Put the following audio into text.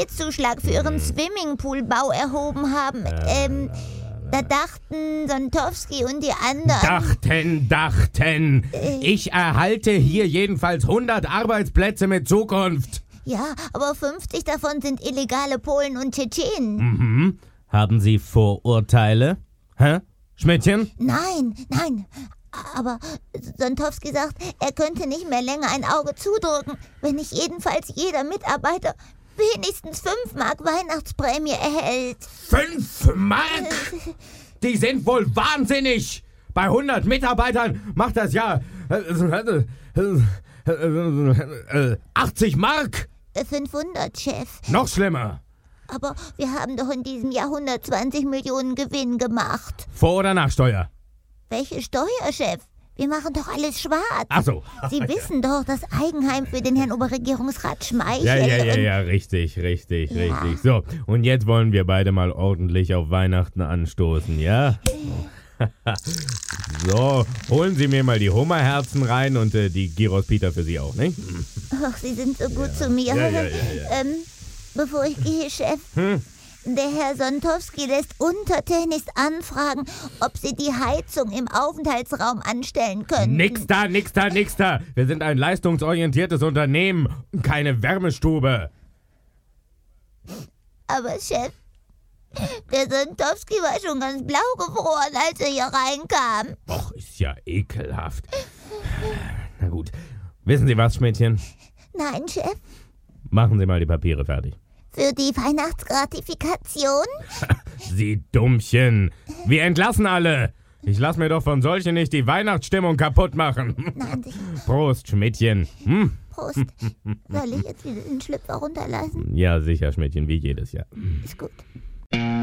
Bonitätszuschlag für ihren Swimmingpool-Bau erhoben haben. Da dachten Sontowski und die anderen... Dachten. Ich erhalte hier jedenfalls 100 Arbeitsplätze mit Zukunft. Ja, aber 50 davon sind illegale Polen und Tschetschenen. Haben Sie Vorurteile? Hä? Schmidtchen? Nein. Aber Sontowski sagt, er könnte nicht mehr länger ein Auge zudrücken, wenn nicht jedenfalls jeder Mitarbeiter wenigstens 5 Mark Weihnachtsprämie erhält. 5 Mark? Die sind wohl wahnsinnig! Bei 100 Mitarbeitern macht das ja 80 Mark! 500, Chef. Noch schlimmer. Aber wir haben doch in diesem Jahr 120 Millionen Gewinn gemacht. Vor- oder Nachsteuer? Welche Steuer, Chef? Wir machen doch alles schwarz. Ach so. Sie wissen doch, das Eigenheim für den Herrn Oberregierungsrat Schmeichel. Ja, richtig. So, und jetzt wollen wir beide mal ordentlich auf Weihnachten anstoßen, ja? So, holen Sie mir mal die Hummerherzen rein und die Gyros Pita für Sie auch, ne? Ach, Sie sind so gut zu mir. Ja. Bevor ich gehe, Chef, der Herr Sontowski lässt untertänigst anfragen, ob Sie die Heizung im Aufenthaltsraum anstellen können. Nix da. Wir sind ein leistungsorientiertes Unternehmen, keine Wärmestube. Aber, Chef, der Sontowski war schon ganz blau gefroren, als er hier reinkam. Och, ist ja ekelhaft. Na gut. Wissen Sie was, Schmidtchen? Nein, Chef. Machen Sie mal die Papiere fertig. Für die Weihnachtsgratifikation? Sie Dummchen. Wir entlassen alle. Ich lass mir doch von solchen nicht die Weihnachtsstimmung kaputt machen. Nein, sicher. Prost, Schmidtchen. Prost. Soll ich jetzt wieder den Schlüpfer runterlassen? Ja, sicher, Schmidtchen, wie jedes Jahr. Ist gut.